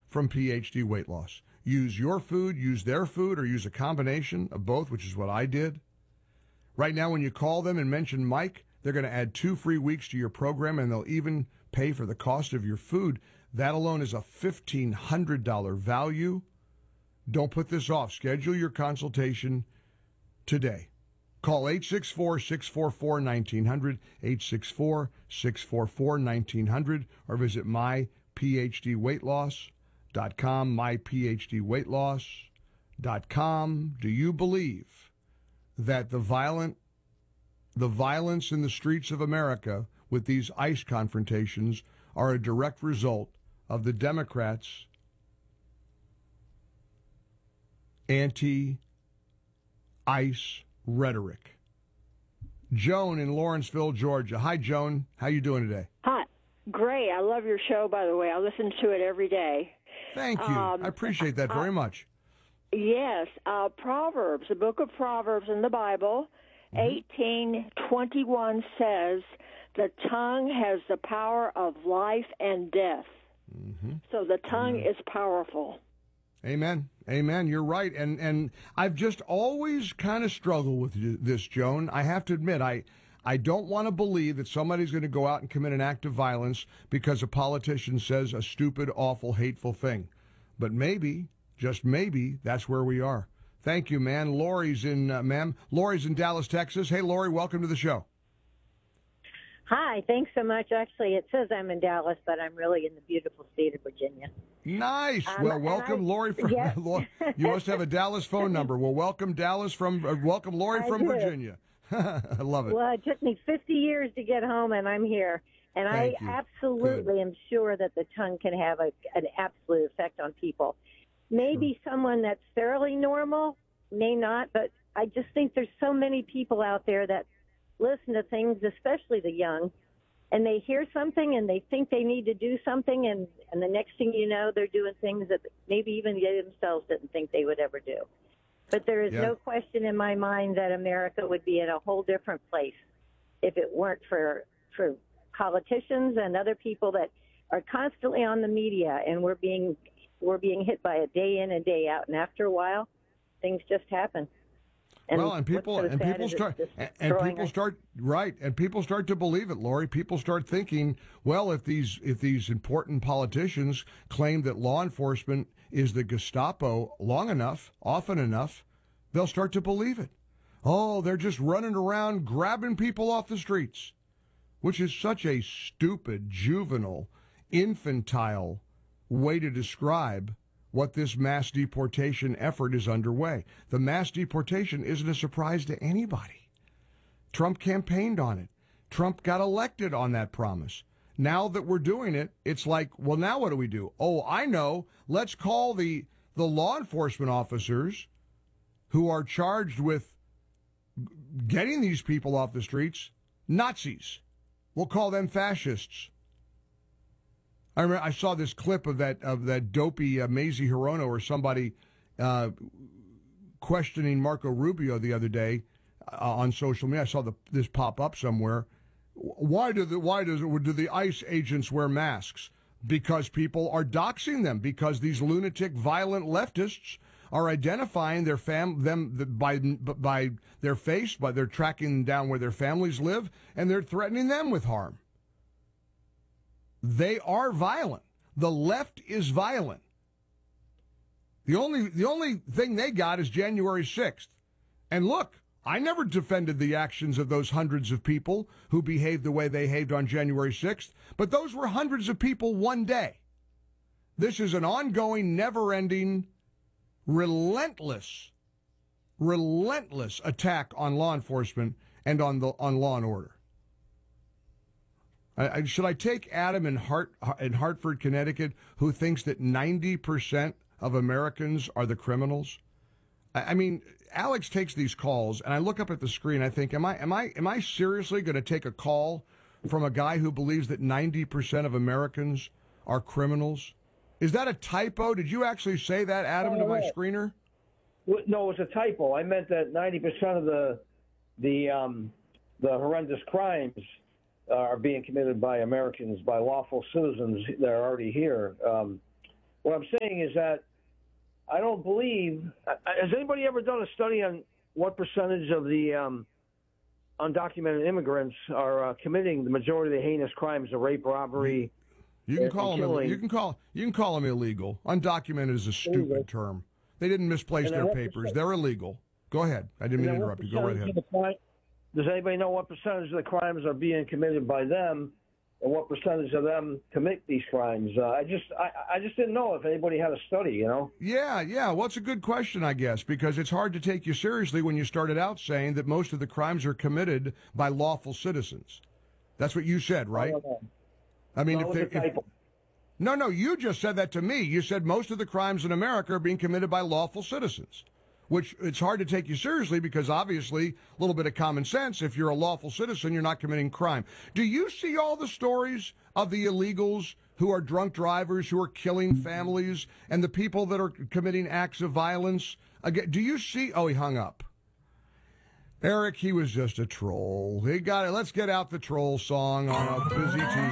from PhD Weight Loss. Use your food, use their food, or use a combination of both, which is what I did. Right now, when you call them and mention Mike, they're going to add 2 free weeks to your program, and they'll even pay for the cost of your food. That alone is a $1,500 value. Don't put this off. Schedule your consultation today. Call 864-644-1900, 864-644-1900, or visit myphdweightloss.com, myphdweightloss.com. Do you believe that the violence in the streets of America with these ICE confrontations are a direct result of the Democrats' anti-ICE rhetoric? Joan in Lawrenceville, Georgia. Hi, Joan. How you doing today? Hi. Great. I love your show, by the way. I listen to it every day. Thank you. I appreciate that very much. Yes. Proverbs, the book of Proverbs in the Bible, 18:21 says, the tongue has the power of life and death. So the tongue is powerful. Amen. Amen. You're right. And I've just always kind of struggled with this, Joan. I have to admit, I don't want to believe that somebody's going to go out and commit an act of violence because a politician says a stupid, awful, hateful thing. But maybe, just maybe, that's where we are. Thank you, man. Lori's in Dallas, Texas. Hey, Lori, welcome to the show. Hi, thanks so much. Actually, it says I'm in Dallas, but I'm really in the beautiful state of Virginia. Nice. Well, welcome, Lori. Yes. You must have a Dallas phone number. Well, welcome, Lori from Virginia. I love it. Well, it took me 50 years to get home, and I'm here. And I absolutely am sure that the tongue can have an absolute effect on people. Maybe someone that's fairly normal may not, but I just think there's so many people out there that listen to things, especially the young, and they hear something and they think they need to do something, and the next thing you know, they're doing things that maybe even they themselves didn't think they would ever do. But there is no question in my mind that America would be in a whole different place if it weren't for politicians and other people that are constantly on the media, and we're being hit by it day in and day out, and after a while, things just happen. And people start to believe it, Lori. People start thinking, well, if these important politicians claim that law enforcement is the Gestapo long enough, often enough, they'll start to believe it. Oh, they're just running around grabbing people off the streets, which is such a stupid, juvenile, infantile way to describe what this mass deportation effort is underway. The mass deportation isn't a surprise to anybody. Trump campaigned on it. Trump got elected on that promise. Now that we're doing it, it's like, well, now what do we do? Oh, I know. Let's call the law enforcement officers who are charged with getting these people off the streets Nazis. We'll call them fascists. I remember I saw this clip of that dopey Mazie Hirono or somebody questioning Marco Rubio the other day on social media. I saw this pop up somewhere. Why do the ICE agents wear masks? Because people are doxing them. Because these lunatic, violent leftists are identifying by their face, by they're tracking down where their families live, and they're threatening them with harm. They are violent. The left is violent. The only thing they got is January 6th. And look, I never defended the actions of those hundreds of people who behaved the way they behaved on January 6th, but those were hundreds of people one day. This is an ongoing, never-ending, relentless attack on law enforcement and on law and order. Should I take Adam in Hartford, Connecticut, who thinks that 90% of Americans are the criminals? I mean, Alex takes these calls, and I look up at the screen. I think, am I seriously going to take a call from a guy who believes that 90% of Americans are criminals? Is that a typo? Did you actually say that, Adam, to my screener? No, it's a typo. I meant that 90% of the horrendous crimes are being committed by Americans, by lawful citizens that are already here. what I'm saying is that I don't believe. Has anybody ever done a study on what percentage of the undocumented immigrants are committing the majority of the heinous crimes of rape, robbery? You can call them. You can call them illegal. Undocumented is a stupid term. They didn't misplace their papers. They're illegal. Go ahead. I didn't mean to interrupt you. Go right ahead. Does anybody know what percentage of the crimes are being committed by them, and what percentage of them commit these crimes? I just didn't know if anybody had a study. Yeah. Well, it's a good question, I guess, because it's hard to take you seriously when you started out saying that most of the crimes are committed by lawful citizens. That's what you said, right? I mean, No, you just said that to me. You said most of the crimes in America are being committed by lawful citizens, which it's hard to take you seriously because obviously a little bit of common sense. If you're a lawful citizen, you're not committing crime. Do you see all the stories of the illegals who are drunk drivers, who are killing families, and the people that are committing acts of violence? Again, do you see? Oh, he hung up. Eric, he was just a troll. He got it. Let's get out the troll song on a busy Tuesday.